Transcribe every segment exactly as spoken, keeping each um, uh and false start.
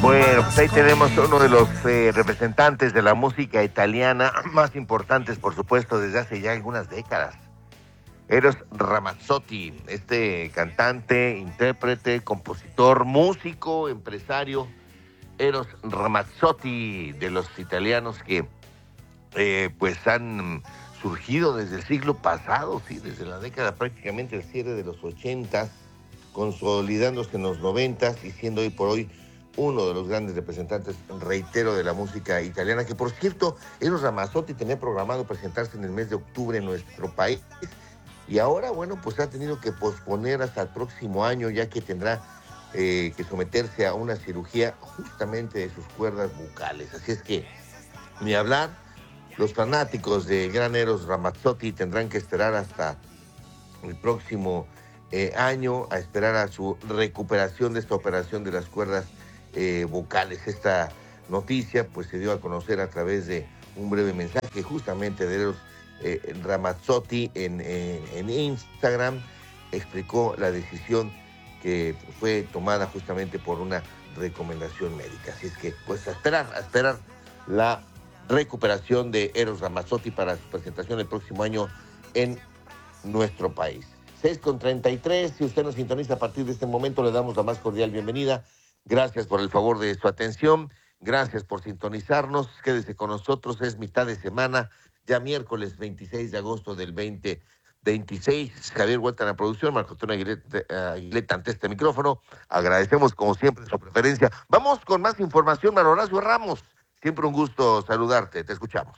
Bueno, pues ahí tenemos uno de los eh, representantes de la música italiana más importantes, por supuesto, desde hace ya algunas décadas. Eros Ramazzotti, este cantante, intérprete, compositor, músico, empresario. Eros Ramazzotti, de los italianos que eh, pues han surgido desde el siglo pasado, sí, desde la década prácticamente el cierre de los ochentas, consolidándose en los noventas y siendo hoy por hoy uno de los grandes representantes, reitero, de la música italiana, que por cierto, Eros Ramazzotti tenía programado presentarse en el mes de octubre en nuestro país, y ahora, bueno, pues ha tenido que posponer hasta el próximo año, ya que tendrá eh, que someterse a una cirugía justamente de sus cuerdas bucales. Así es que, ni hablar, los fanáticos de gran Eros Ramazzotti tendrán que esperar hasta el próximo eh, año a esperar a su recuperación de esta operación de las cuerdas Eh, vocales. Esta noticia pues se dio a conocer a través de un breve mensaje justamente de Eros eh, Ramazzotti en, en, en Instagram. Explicó la decisión que fue tomada justamente por una recomendación médica. Así es que pues a esperar, a esperar la recuperación de Eros Ramazzotti para su presentación el próximo año en nuestro país. seis con treinta y tres, si usted nos sintoniza a partir de este momento, le damos la más cordial bienvenida. Gracias por el favor de su atención, gracias por sintonizarnos, quédese con nosotros, es mitad de semana, ya miércoles veintiséis de agosto del veinte veintiséis, Javier Huerta en la producción, Marco Antonio Aguileta, Aguileta ante este micrófono, agradecemos como siempre su preferencia. Vamos con más información, Manuel Horacio Ramos, siempre un gusto saludarte, te escuchamos.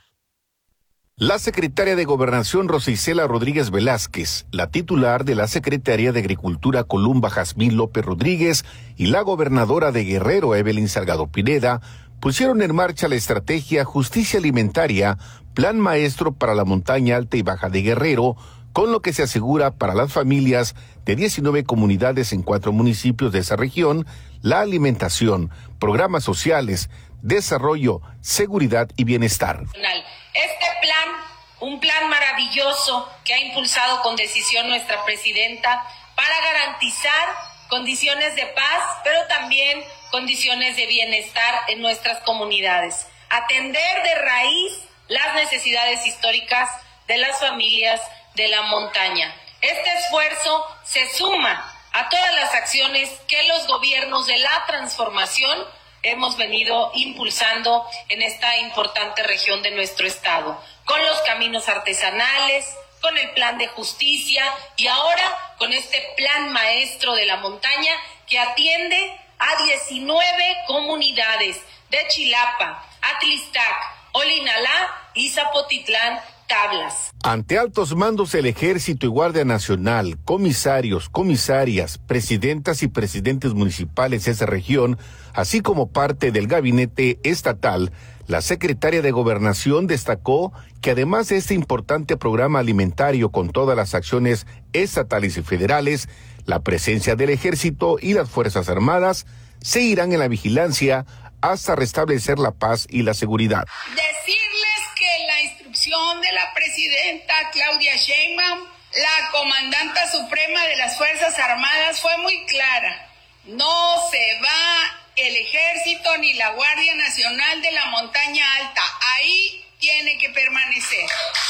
La secretaria de Gobernación Rosa Isela Rodríguez Velázquez, la titular de la Secretaría de Agricultura Columba Jazmín López Rodríguez y la gobernadora de Guerrero Evelyn Salgado Pineda pusieron en marcha la estrategia Justicia Alimentaria, Plan Maestro para la Montaña Alta y Baja de Guerrero, con lo que se asegura para las familias de diecinueve comunidades en cuatro municipios de esa región la alimentación, programas sociales, desarrollo, seguridad y bienestar. Este plan, un plan maravilloso que ha impulsado con decisión nuestra presidenta para garantizar condiciones de paz, pero también condiciones de bienestar en nuestras comunidades. Atender de raíz las necesidades históricas de las familias de la montaña. Este esfuerzo se suma a todas las acciones que los gobiernos de la transformación hemos venido impulsando en esta importante región de nuestro estado, con los caminos artesanales, con el plan de justicia y ahora con este plan maestro de la montaña que atiende a diecinueve comunidades de Chilapa, Atlistac, Olinalá y Zapotitlán, Tablas. Ante altos mandos del Ejército y Guardia Nacional, comisarios, comisarias, presidentas y presidentes municipales de esa región, así como parte del gabinete estatal, la secretaria de Gobernación destacó que además de este importante programa alimentario con todas las acciones estatales y federales, la presencia del Ejército y las Fuerzas Armadas seguirán en la vigilancia hasta restablecer la paz y la seguridad. Decirles que la instrucción de la presidenta Claudia Sheinbaum, la comandanta suprema de las Fuerzas Armadas, fue muy clara. No se va el Ejército ni la Guardia Nacional de la Montaña Alta. Ahí tiene que permanecer.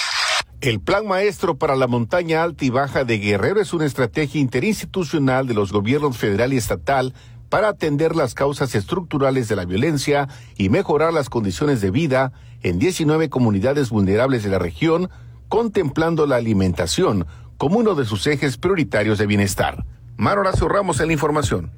El Plan Maestro para la Montaña Alta y Baja de Guerrero es una estrategia interinstitucional de los gobiernos federal y estatal para atender las causas estructurales de la violencia y mejorar las condiciones de vida en diecinueve comunidades vulnerables de la región, contemplando la alimentación como uno de sus ejes prioritarios de bienestar. Mar Horacio Ramos en la información.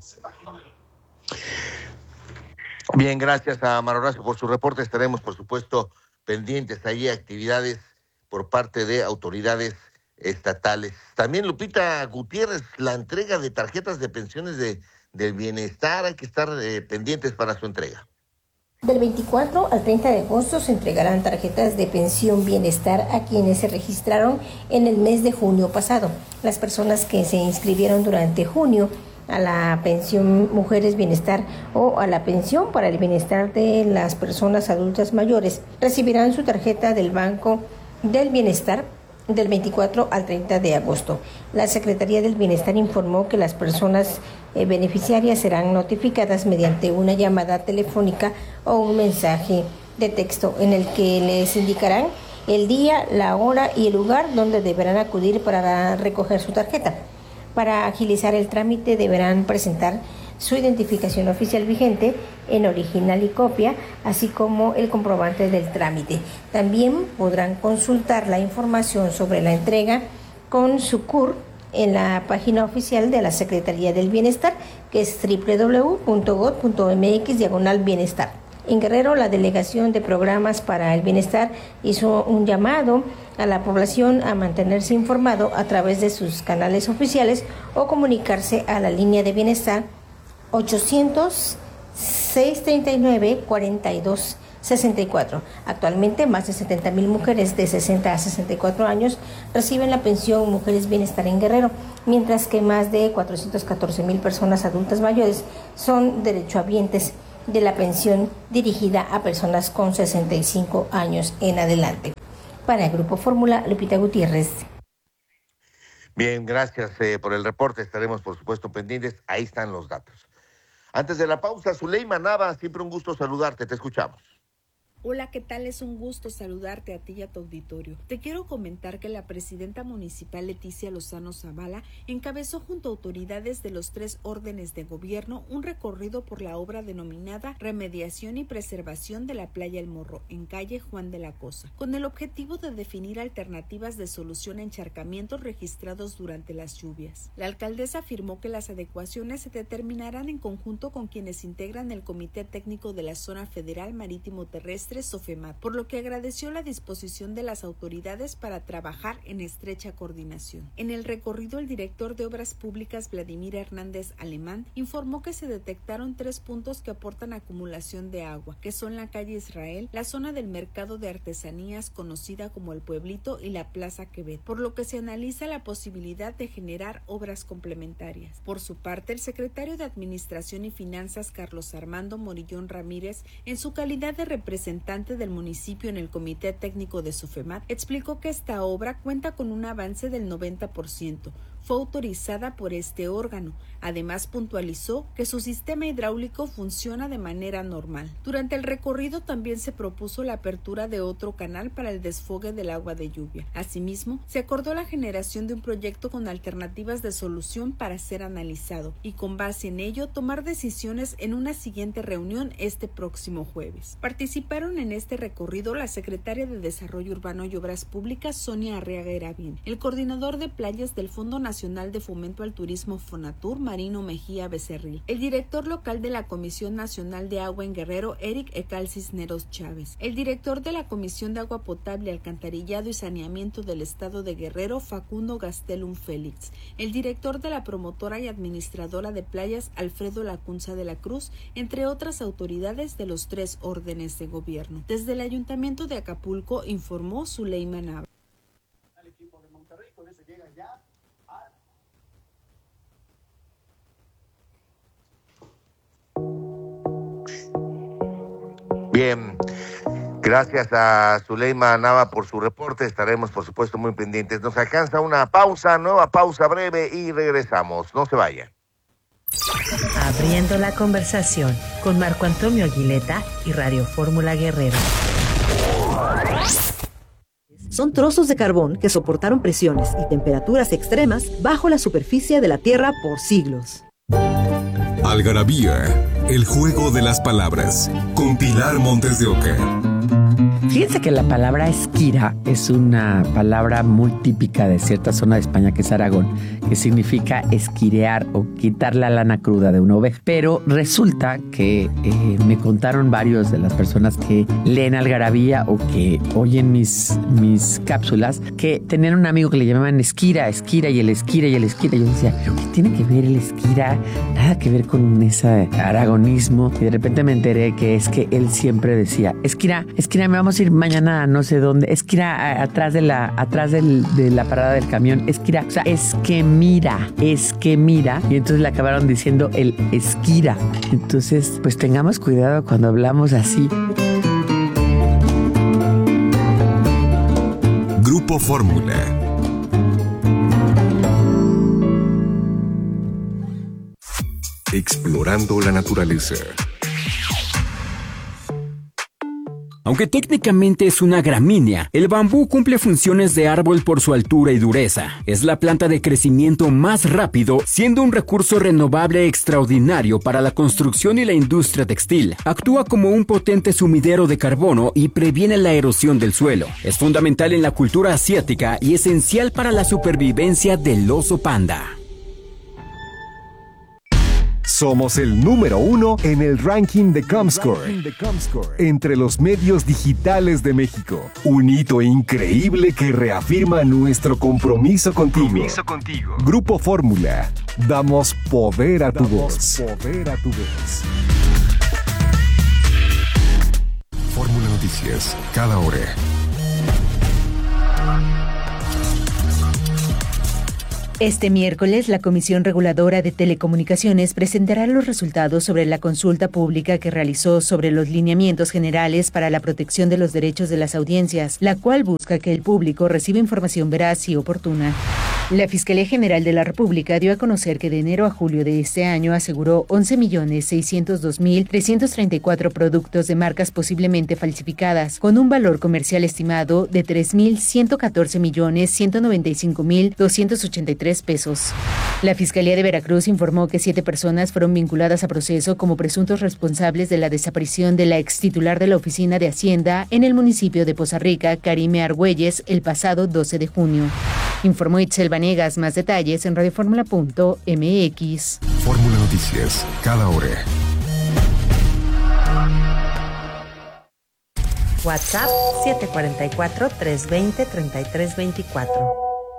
Bien, gracias a Mar Horacio por su reporte. Estaremos, por supuesto, pendientes ahí actividades por parte de autoridades estatales. También, Lupita Gutiérrez, la entrega de tarjetas de pensiones de, del bienestar, hay que estar eh, pendientes para su entrega. Del veinticuatro al treinta de agosto se entregarán tarjetas de pensión bienestar a quienes se registraron en el mes de junio pasado. Las personas que se inscribieron durante junio a la pensión Mujeres Bienestar o a la pensión para el bienestar de las personas adultas mayores recibirán su tarjeta del Banco del Bienestar del veinticuatro al treinta de agosto. La Secretaría del Bienestar informó que las personas eh, beneficiarias serán notificadas mediante una llamada telefónica o un mensaje de texto en el que les indicarán el día, la hora y el lugar donde deberán acudir para recoger su tarjeta. Para agilizar el trámite deberán presentar su identificación oficial vigente en original y copia, así como el comprobante del trámite. También podrán consultar la información sobre la entrega con su C U R en la página oficial de la Secretaría del Bienestar, que es doble u doble u doble u punto gob punto eme equis diagonal bienestar. En Guerrero, la Delegación de Programas para el Bienestar hizo un llamado a la población a mantenerse informado a través de sus canales oficiales o comunicarse a la línea de bienestar ochocientos, seiscientos treinta y nueve, cuarenta y dos sesenta y cuatro. Actualmente, más de setenta mil mujeres de sesenta a sesenta y cuatro años reciben la pensión Mujeres Bienestar en Guerrero, mientras que más de cuatrocientas catorce mil personas adultas mayores son derechohabientes de la pensión dirigida a personas con sesenta y cinco años en adelante. Para el Grupo Fórmula, Lupita Gutiérrez. Bien, gracias eh, por el reporte. Estaremos, por supuesto, pendientes. Ahí están los datos. Antes de la pausa, Zuleima Nava, siempre un gusto saludarte. Te escuchamos. Hola, ¿qué tal? Es un gusto saludarte a ti y a tu auditorio. Te quiero comentar que la presidenta municipal Leticia Lozano Zavala encabezó junto a autoridades de los tres órdenes de gobierno un recorrido por la obra denominada Remediación y Preservación de la Playa El Morro en calle Juan de la Cosa, con el objetivo de definir alternativas de solución a encharcamientos registrados durante las lluvias. La alcaldesa afirmó que las adecuaciones se determinarán en conjunto con quienes integran el Comité Técnico de la Zona Federal Marítimo Terrestre Sofemat, por lo que agradeció la disposición de las autoridades para trabajar en estrecha coordinación. En el recorrido, el director de Obras Públicas, Vladimir Hernández Alemán, informó que se detectaron tres puntos que aportan acumulación de agua, que son la calle Israel, la zona del mercado de artesanías conocida como El Pueblito y la Plaza Quevedo, por lo que se analiza la posibilidad de generar obras complementarias. Por su parte, el secretario de Administración y Finanzas, Carlos Armando Morillón Ramírez, en su calidad de representante del municipio en el Comité Técnico de Sofemat, explicó que esta obra cuenta con un avance del noventa por ciento. Fue autorizada por este órgano. Además, puntualizó que su sistema hidráulico funciona de manera normal. Durante el recorrido también se propuso la apertura de otro canal para el desfogue del agua de lluvia. Asimismo, se acordó la generación de un proyecto con alternativas de solución para ser analizado y con base en ello tomar decisiones en una siguiente reunión este próximo jueves. Participaron en este recorrido la secretaria de Desarrollo Urbano y Obras Públicas, Sonia Arriaga Eravín, el coordinador de playas del Fondo Nacional de Fomento al Turismo Fonatur, Marino Mejía Becerril, el director local de la Comisión Nacional de Agua en Guerrero, Eric Ecal Cisneros Chávez, el director de la Comisión de Agua Potable, Alcantarillado y Saneamiento del Estado de Guerrero, Facundo Gastelum Félix, el director de la promotora y administradora de playas, Alfredo Lacunza de la Cruz, entre otras autoridades de los tres órdenes de gobierno. Desde el Ayuntamiento de Acapulco informó Zuleima Nava. El equipo de Monterrey con eso llega ya a... Bien, gracias a Zuleima Nava por su reporte. Estaremos, por supuesto, muy pendientes. Nos alcanza una pausa, nueva pausa breve y regresamos. No se vayan. Abriendo la conversación con Marco Antonio Aguileta y Radio Fórmula Guerrero. Son trozos de carbón que soportaron presiones y temperaturas extremas bajo la superficie de la Tierra por siglos. Algarabía, el juego de las palabras, con Pilar Montes de Oca. Fíjense que la palabra esquira es una palabra muy típica de cierta zona de España, que es Aragón, que significa esquirear o quitar la lana cruda de una oveja. Pero resulta que eh, me contaron varios de las personas que leen Algarabía o que oyen mis, mis cápsulas, que tenían un amigo que le llamaban esquira, esquira y el esquira y el esquira. Y yo decía, ¿pero qué tiene que ver el esquira? Nada que ver con ese aragonismo. Y de repente me enteré que es que él siempre decía, esquira, esquira, me vamos a ir mañana a no sé dónde, es que ir a, atrás de la atrás del, de la parada del camión, es que ir a, o sea, es que mira, es que mira, y entonces le acabaron diciendo el esquira. Entonces, pues tengamos cuidado cuando hablamos así. Grupo Fórmula. explorando la naturaleza. Aunque técnicamente es una gramínea, el bambú cumple funciones de árbol por su altura y dureza. Es la planta de crecimiento más rápido, siendo un recurso renovable extraordinario para la construcción y la industria textil. Actúa como un potente sumidero de carbono y previene la erosión del suelo. Es fundamental en la cultura asiática y esencial para la supervivencia del oso panda. Somos el número uno en el ranking de Comscore, entre los medios digitales de México. Un hito increíble que reafirma nuestro compromiso contigo. Compromiso contigo. Grupo Fórmula. Damos poder a tu voz. Poder a tu voz. Fórmula Noticias, cada hora. Este miércoles, la Comisión Reguladora de Telecomunicaciones presentará los resultados sobre la consulta pública que realizó sobre los lineamientos generales para la protección de los derechos de las audiencias, la cual busca que el público reciba información veraz y oportuna. La Fiscalía General de la República dio a conocer que de enero a julio de este año aseguró once millones seiscientos dos mil trescientos treinta y cuatro productos de marcas posiblemente falsificadas, con un valor comercial estimado de tres mil ciento catorce millones ciento noventa y cinco mil doscientos ochenta y tres pesos. La Fiscalía de Veracruz informó que siete personas fueron vinculadas a proceso como presuntos responsables de la desaparición de la extitular de la Oficina de Hacienda en el municipio de Poza Rica, Karime Argüelles, el pasado doce de junio. Informó Itzel Vanegas. Más detalles en radioformula punto m x. Fórmula Noticias, cada hora. WhatsApp siete cuatro cuatro, tres dos cero, tres tres dos cuatro.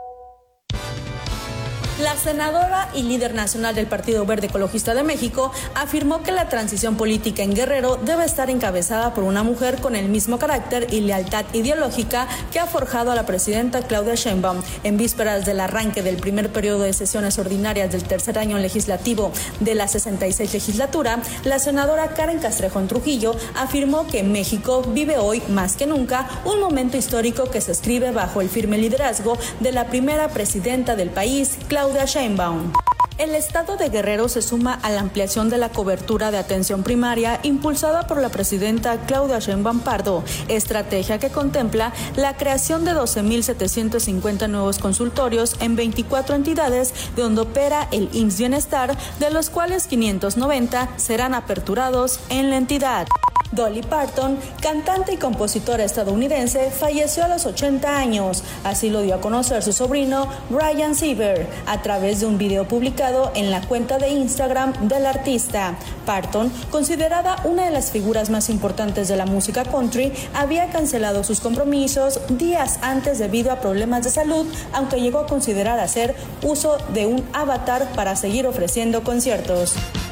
La senadora y líder nacional del Partido Verde Ecologista de México afirmó que la transición política en Guerrero debe estar encabezada por una mujer con el mismo carácter y lealtad ideológica que ha forjado a la presidenta Claudia Sheinbaum. En vísperas del arranque del primer periodo de sesiones ordinarias del tercer año legislativo de la sesenta y seis legislatura, la senadora Karen Castrejón Trujillo afirmó que México vive hoy más que nunca un momento histórico que se escribe bajo el firme liderazgo de la primera presidenta del país, Claudia Sheinbaum. El estado de Guerrero se suma a la ampliación de la cobertura de atención primaria impulsada por la presidenta Claudia Sheinbaum Pardo, estrategia que contempla la creación de doce mil setecientos cincuenta nuevos consultorios en veinticuatro entidades de donde opera el I M S S Bienestar, de los cuales quinientos noventa serán aperturados en la entidad. Dolly Parton, cantante y compositora estadounidense, falleció a los ochenta años. Así lo dio a conocer su sobrino Brian Sieber a través de un video publicado en la cuenta de Instagram del artista. Parton, considerada una de las figuras más importantes de la música country, había cancelado sus compromisos días antes debido a problemas de salud, aunque llegó a considerar hacer uso de un avatar para seguir ofreciendo conciertos.